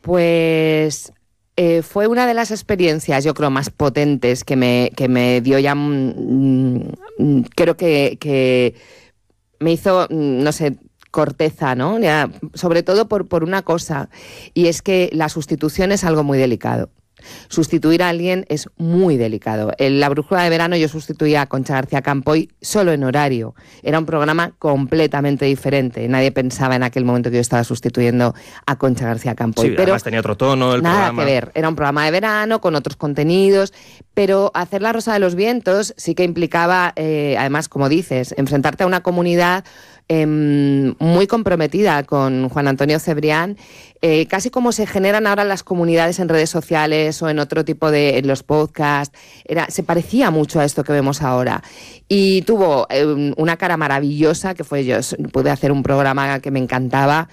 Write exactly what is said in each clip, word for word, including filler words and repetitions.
Pues eh, fue una de las experiencias, yo creo, más potentes que me, que me dio ya, mmm, creo que, que me hizo, no sé, corteza, ¿no? Ya, sobre todo por, por una cosa, y es que la sustitución es algo muy delicado. Sustituir a alguien es muy delicado. En La Brújula de Verano yo sustituía a Concha García Campoy solo en horario. Era un programa completamente diferente. Nadie pensaba en aquel momento que yo estaba sustituyendo a Concha García Campoy. Sí, pero además tenía otro tono el nada programa. que ver. Era un programa de verano con otros contenidos, pero hacer La Rosa de los Vientos sí que implicaba, eh, además, como dices, enfrentarte a una comunidad Eh, muy comprometida con Juan Antonio Cebrián, eh, casi como se generan ahora las comunidades en redes sociales o en otro tipo de en los podcasts. Era, se parecía mucho a esto que vemos ahora. Y tuvo eh, una cara maravillosa, que fue yo. Pude hacer un programa que me encantaba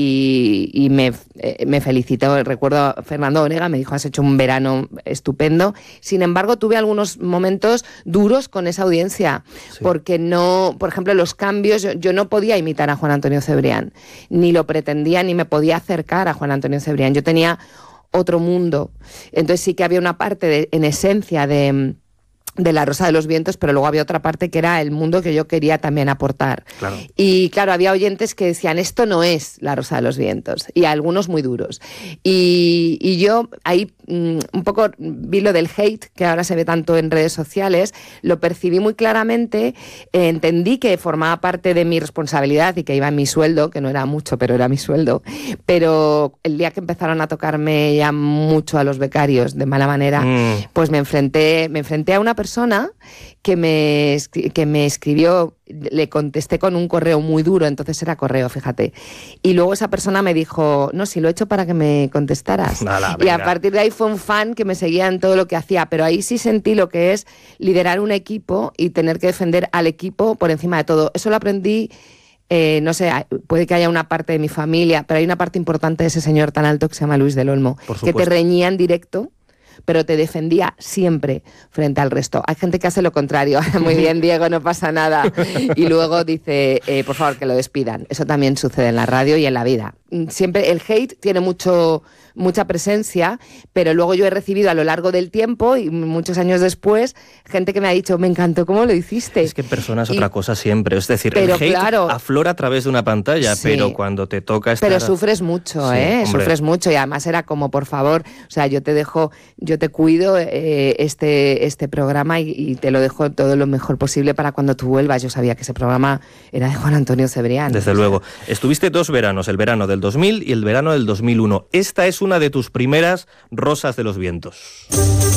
y, y me, eh, me felicitó. Recuerdo a Fernando Onega, me dijo, has hecho un verano estupendo. Sin embargo, tuve algunos momentos duros con esa audiencia, sí. porque no, por ejemplo, los cambios, yo, yo no podía imitar a Juan Antonio Cebrián, ni lo pretendía, ni me podía acercar a Juan Antonio Cebrián. Yo tenía otro mundo. Entonces sí que había una parte de, en esencia de... de La Rosa de los Vientos, pero luego había otra parte que era el mundo que yo quería también aportar. Claro. Y claro, había oyentes que decían, esto no es La Rosa de los Vientos, y algunos muy duros. Y, y yo ahí mmm, un poco vi lo del hate, que ahora se ve tanto en redes sociales, lo percibí muy claramente, eh, entendí que formaba parte de mi responsabilidad y que iba en mi sueldo, que no era mucho, pero era mi sueldo, pero el día que empezaron a tocarme ya mucho a los becarios de mala manera, mm. pues me enfrenté, me enfrenté a una persona persona que me, que me escribió, le contesté con un correo muy duro, entonces era correo, fíjate. Y luego esa persona me dijo, no, si lo he hecho para que me contestaras. Nada, y a partir de ahí fue un fan que me seguía en todo lo que hacía, pero ahí sí sentí lo que es liderar un equipo y tener que defender al equipo por encima de todo. Eso lo aprendí. Eh, no sé, puede que haya una parte de mi familia, pero hay una parte importante de ese señor tan alto que se llama Luis del Olmo, que te reñía en directo, pero te defendía siempre frente al resto. Hay gente que hace lo contrario. Muy bien, Diego, no pasa nada. Y luego dice, eh, por favor, que lo despidan. Eso también sucede en la radio y en la vida. Siempre el hate tiene mucho, mucha presencia, pero luego yo he recibido a lo largo del tiempo y muchos años después, gente que me ha dicho, me encantó cómo lo hiciste. Es que en persona es y, otra cosa siempre. Es decir, pero el hate claro, aflora a través de una pantalla, sí, pero cuando te toca estar... Pero sufres mucho, sí, ¿eh? Hombre. Sufres mucho y además era como, por favor, o sea, yo te dejo, yo te cuido eh, este, este programa y, y te lo dejo todo lo mejor posible para cuando tú vuelvas. Yo sabía que ese programa era de Juan Antonio Cebrián. Desde luego. Estuviste dos veranos, el verano del dos mil y el verano del dos mil uno. Esta es una de tus primeras Rosas de los Vientos.